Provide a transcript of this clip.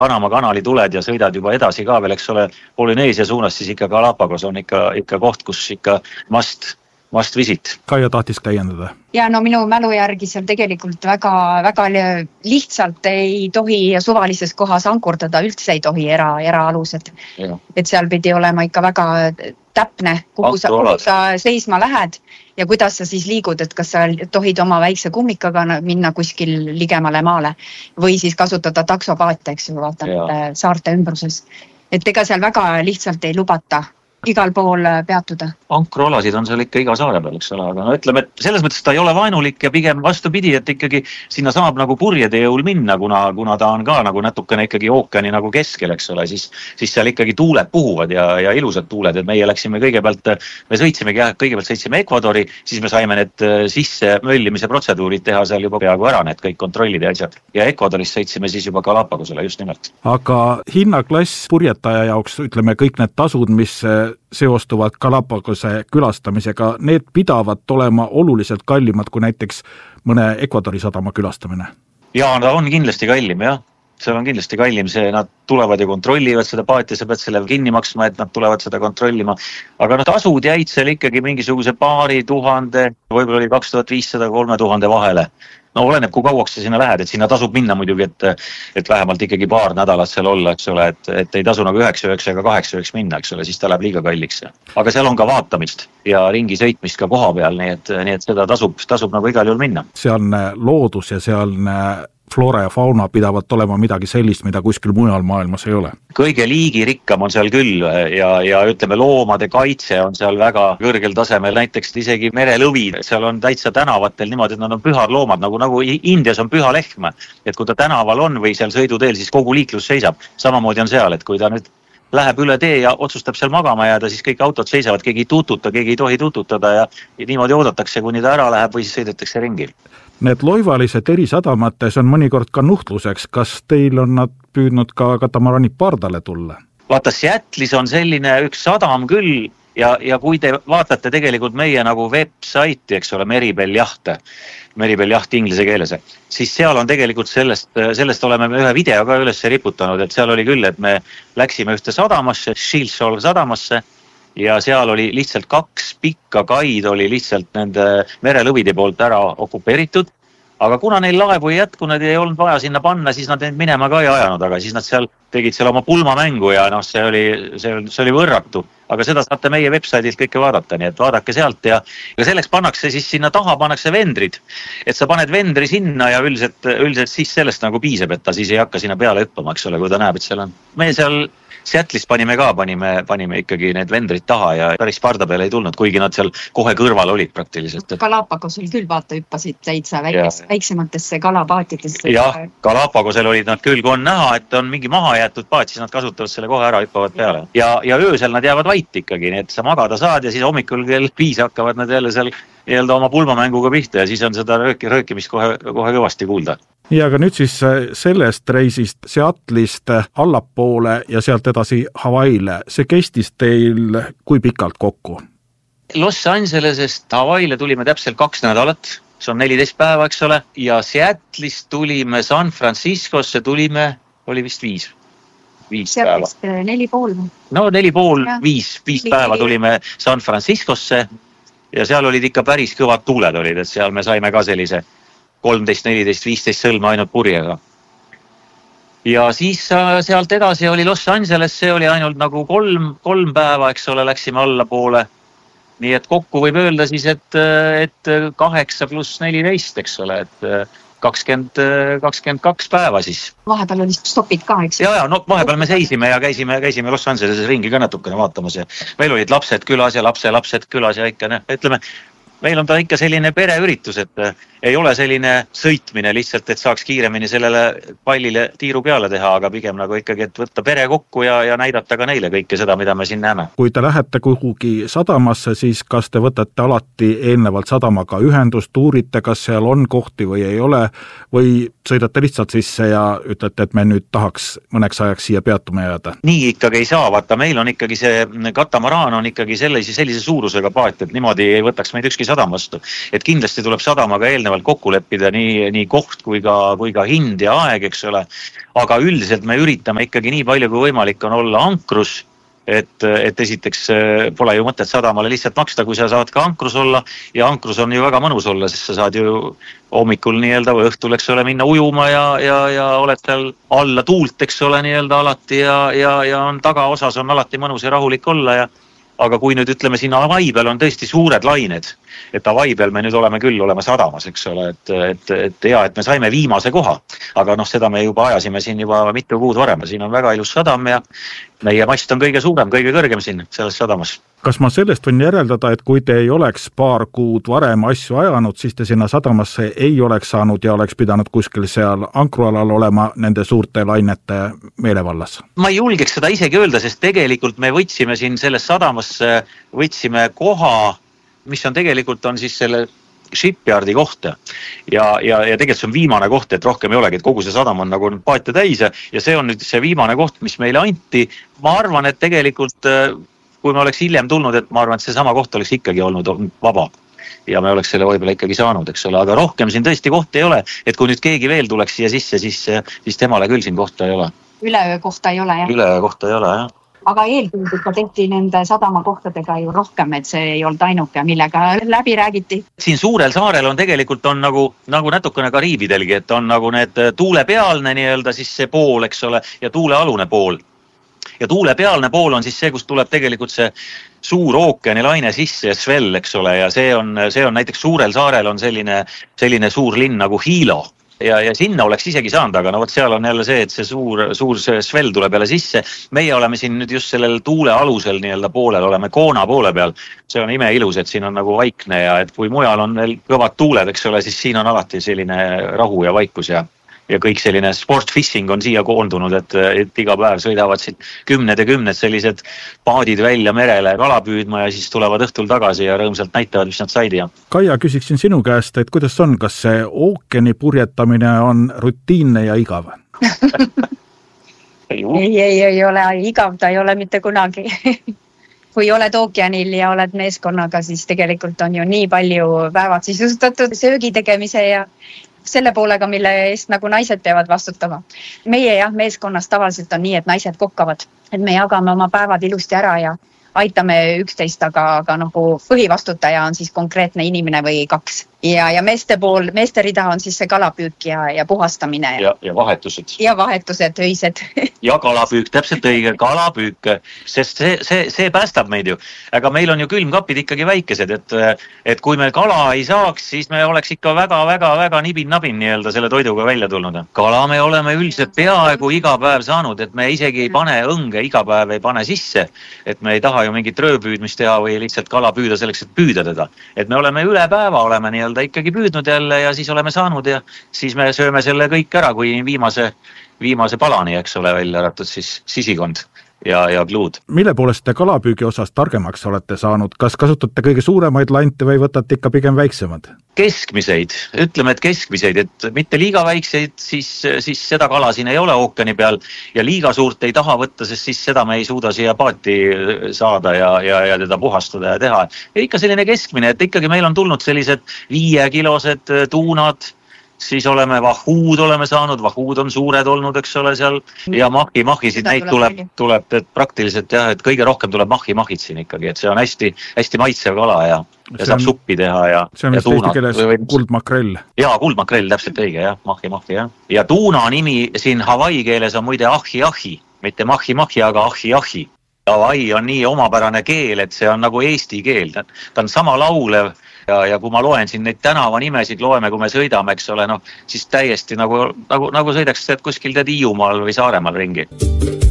Panama kanali tuled ja sõidad juba edasi ka veel, eks ole, Polüneesia suunas, siis ikka Galapagos on ikka koht, kus ikka must visit. Kaia tahtis täiendada. Ja no minu mälu järgi seal tegelikult väga lihtsalt ei tohi suvalises kohas ankurdada, üldse ei tohi eraalused. Et seal pidi olema ikka väga täpne, kuhu sa seisma lähed ja kuidas sa siis liigud, et kas sa tohid oma väikse kummikaga minna kuskil ligemale maale või siis kasutada taksopaate, eks ju, vaata saarte ümbruses. Et ega seal väga lihtsalt ei lubata igal pool peatuda. Ankrualasid on seal ikka iga saare peal, eks ole, aga no ütleme, et selles mõttes ta ei ole vaenulik ja pigem vastupidi, et ikkagi sinna saab nagu purjede jõul minna, kuna ta on ka nagu natukene ikkagi ookeani nagu keskel, eks ole, siis seal ikkagi tuuled puhuvad ja ilusad tuuled, et meie läksime me sõitsime Ecuadori, siis me saime need sisse möllimise protseduurid teha seal juba peaaegu ära, need kõik kontrollid ja asjad. Ja Ecuadoris sõitsime siis juba Galapagosele just nimelt. Aga hinnaklass purjetaja jaoks, ütleme, kõik need tasud, mis seostuvad Galapagose külastamisega, need pidavad olema oluliselt kallimad kui näiteks mõne Ecuadori sadama külastamine. Ja ta on kindlasti kallim, jah. Seal on kindlasti kallim nad tulevad ja kontrollivad seda paati, sa pead selle kinni maksma, et nad tulevad seda kontrollima. Aga tasud jäid seal ikkagi mingisuguse 2000, võib-olla oli 2500-3000 vahele. No oleneb, kui kauaks sa sinna lähed, et sinna tasub minna muidugi, et vähemalt ikkagi paar nädalat seal olla, eks ole, et ei tasu nagu 9 ega 8 minna, eks ole, siis ta läheb liiga kalliks. Aga seal on ka vaatamist ja ringi sõitmist ka koha peal, nii et seda tasub nagu igal juhul minna. Sealne loodus ja sealne floora ja fauna pidavat olema midagi sellist, mida kuskil mujal maailmas ei ole. Kõige liigirikkam on seal küll ja ütleme, loomade kaitse on seal väga kõrgel tasemel, näiteks isegi merelõvid, seal on täitsa tänavatel niimoodi, et nad on pühad loomad, nagu Indias on püha lehm, et kui ta tänaval on või seal sõiduteel, siis kogu liiklus seisab. Samamoodi on seal, et kui ta nüüd läheb üle tee ja otsustab seal magama jääda, siis kõik autod seisavad, keegi ei tohi tututada ja niimoodi oodatakse, kuni ta ära läheb või siis sõidetakse ringi. Need loivalised erisadamates on mõnikord ka nuhtluseks. Kas teil on nad püüdnud ka katamaranid pardale tulla? Vaata, Seattle'is on selline üks sadam küll ja kui te vaatate tegelikult meie nagu websaiti, eks ole, Meribel jaht inglise keeles, siis seal on tegelikult sellest oleme me ühe video ka üles riputanud, et seal oli küll, et me läksime ühte sadamasse, Shilsol sadamasse, ja seal oli lihtsalt 2 pikka kaid oli lihtsalt nende merelõvide poolt ära okupeeritud, aga kuna neil laevu ei jätku, nad ei olnud vaja sinna panna, siis nad minema ka ei ajanud, aga siis nad seal tegid seal oma pulmamängu ja see oli võrratu. Aga seda saate meie websaidilt kõike vaadata, nii et vaadake sealt ja selleks pannakse siis sinna taha pannakse vendrid, et sa paned vendri sinna ja üldiselt siis sellest nagu piisab, et ta siis ei hakka sinna peale hüppama, eks ole, kui ta näeb, et seal on. Me seal Seattle'is panime ikkagi need vendrid taha ja päris parda peale ei tulnud, kuigi nad seal kohe kõrval olid praktiliselt. Galapagosel küll vaata hüppasid täitsa väiksematesse kalapaatidesse. Jah, Galapagosel olid nad küll, kui on näha, et on mingi maha jäetud paat, siis nad kasutavad selle kohe ära, hüppavad peale. Ja öösel nad jäävad vait ikkagi, nii et sa magada saad ja siis hommikul kell 5 hakkavad nad jälle seal oma pulmamänguga pihta ja siis on seda röökimist kohe kõvasti kuulda. Ja aga nüüd siis sellest reisist Seattle'ist allapoole ja sealt edasi Hawaii'le. See kestis teil kui pikalt kokku? Los Angelesest Hawaii'le tulime täpselt 2 nädalat, see on 14 päeva, eks ole, ja Seattle'ist tulime San Franciscosse, oli vist 5 päeva. 4,5. No 4,5 päeva tulime San Franciscosse ja seal olid ikka päris kõvad tuuled olid, et seal me saime ka sellise 13, 14, 15 sõlma ainult purjega. Ja siis sealt edasi oli Los Angeles, see oli ainult nagu 3 päeva, eks ole, läksime allapoole. Nii et kokku võib öelda siis, et 8 pluss 14, eks ole, et 22 päeva siis. Vahepeal oli stopid ka, eks? Ja, no vahepeal me seisime ja käisime Los Angeleses ringi ka natukene vaatamas ja meil olid lapsed külas ja lapsed külas ja ikka, ütleme, meil on ta ikka selline pereüritus, et ei ole selline sõitmine lihtsalt, et saaks kiiremini sellele pallile tiiru peale teha, aga pigem nagu ikkagi, et võtta pere kokku ja näidata ka neile kõike seda, mida me siin näeme. Kui te lähete kuhugi sadamasse, siis kas te võtate alati eelnevalt sadamaga ühendust, uurite, kas seal on kohti või ei ole, või sõidate lihtsalt sisse ja ütlete, et me nüüd tahaks mõneks ajaks siia peatuma jääda? Nii ikkagi ei saa, vaata, meil on ikkagi see katamaraan on ikkagi sellise suurusega paat, et niimoodi ei võtaks meid ükski sadama vastu. Et kindlasti tuleb sadamaga eelnevalt kokku leppida nii koht kui ka hind ja aeg, eks ole. Aga üldiselt me üritame ikkagi nii palju kui võimalik on olla ankrus, et esiteks pole ju mõtet sadamale lihtsalt maksta, kui sa saad ka ankrus olla ja ankrus on ju väga mõnus olla, sest sa saad ju hommikul nii-öelda või õhtul, eks ole, minna ujuma ja oled seal alla tuult, eks ole, nii-öelda alati ja on tagaosas on alati mõnus ja rahulik olla aga kui nüüd ütleme siin Hawaii peal on tõesti suured lained, et Hawaii peal me nüüd oleme sadamas, eks ole, et me saime viimase koha, aga seda me juba ajasime siin juba mitu kuud varem, siin on väga ilus sadam ja meie mast on kõige suurem, kõige kõrgem siin selles sadamas. Kas ma sellest võin järeldada, et kui te ei oleks paar kuud varem asju ajanud, siis te sinna sadamasse ei oleks saanud ja oleks pidanud kuskil seal ankrualal olema nende suurte lainete meelevallas? Ma ei julgeks seda isegi öelda, sest tegelikult me võtsime siin selles sadamasse, võtsime koha, mis on tegelikult on siis selle shipyardi kohta ja tegelikult see on viimane koht, et rohkem ei olegi, et kogu see sadam on nagu paate täis ja see on nüüd see viimane koht, mis meile anti. Ma arvan, et tegelikult kui me oleks hiljem tulnud, et ma arvan, et see sama koht oleks ikkagi olnud vaba ja me oleks selle võib-olla ikkagi saanud, eks ole, aga rohkem siin tõesti kohta ei ole, et kui nüüd keegi veel tuleks siia sisse, siis temale küll siin kohta ei ole. Üleöö kohta ei ole, jah? Üleöö kohta ei ole, jah. Aga eelkõige ikka tehti nende sadama kohtadega ju rohkem, et see ei olnud ainuke, millega läbi räägiti. Siin suurel saarel on tegelikult on nagu natukene Kariibidelgi, et on nagu need tuulepealne nii-öelda siis see pool, eks ole, ja tuulealune pool. Ja tuulepealne pool on siis see, kus tuleb tegelikult see suur ookeani laine sisse ja Svel, eks ole, ja see on näiteks suurel saarel on selline suur linn nagu Hilo. Ja sinna oleks isegi saanud, aga võt seal on jälle see, et see suur Svel tuleb jälle sisse. Meie oleme siin nüüd just sellel tuule alusel nii-öelda poolel, oleme Koona poole peal. See on imeilus, et siin on nagu vaikne ja et kui mujal on veel kõvad tuuled, eks ole, siis siin on alati selline rahu ja vaikus ja kõik selline sport fishing on siia koondunud, et iga päev sõidavad siin kümned ja kümned sellised paadid välja merele kala püüdma ja siis tulevad õhtul tagasi ja rõõmsalt näitavad, mis nad said. Kaia, küsiksin sinu käest, et kuidas on, kas see ookeani purjetamine on rutiinne ja igav? ei ole igav, ta ei ole mitte kunagi. Kui oled ookeanil ja oled meeskonnaga, siis tegelikult on ju nii palju päevad sisustatud söögi tegemise ja selle poolega, mille eest nagu naised peavad vastutama. Meie meeskonnas tavaliselt on nii, et naised kokkavad, et me jagame oma päevad ilusti ära ja aitame üksteist, aga nagu põhivastutaja on siis konkreetne inimene või kaks. Ja meeste rida on siis see kalapüük ja puhastamine. Ja vahetused. Ja vahetused, öised. Ja kalapüük, täpselt õige, kalapüük, sest see päästab meid ju. Aga meil on ju külmkapid ikkagi väikesed, et kui me kala ei saaks, siis me oleks ikka väga nibin-nabin nii-öelda selle toiduga välja tulnud. Kala me oleme üldiselt peaaegu iga päev saanud, et me isegi ei pane õnge, iga päev ei pane sisse, et me ei taha ju mingit rööpüüdmist teha või lihtsalt kala püüda selleks, et püüda teda. Et me oleme üle päeva oleme nii-öelda ikkagi püüdnud jälle ja siis oleme saanud ja siis me sööme selle kõik ära, kui viimase palani, eks ole, välja arvatud siis sisikond ja kluud. Mille poolest te kalapüügi osas targemaks olete saanud? Kas kasutate kõige suuremaid lante või võtate ikka pigem väiksemad? Keskmiseid, ütleme, et keskmiseid, et mitte liiga väikseid, siis seda kala siin ei ole ookeani peal ja liiga suurt ei taha võtta, sest siis seda me ei suuda siia paati saada ja teda puhastada ja teha. Ja ikka selline keskmine, et ikkagi meil on tulnud sellised 5-kilosed tuunad, siis oleme vahuud saanud, vahuud on suured olnud, eks ole, seal ja mahisid, neid tuleb praktiliselt jah, et kõige rohkem tuleb mahid siin ikkagi, et see on hästi maitsev kala ja saab suppi teha ja see on vist eesti keeles kuldmakrell. Jaa, kuldmakrell, täpselt õige, jah, mahi, jah. Ja tuuna nimi siin Hawaii keeles on muide ahi, mitte mahi, aga ahi. Hawaii on nii omapärane keel, et see on nagu eesti keel, ta on sama laulev. Ja kui ma loen siin neid tänavanimesid, loeme, kui me sõidame, eks ole, siis täiesti nagu sõidaks kuskil Hiiumaal või Saaremaal ringi.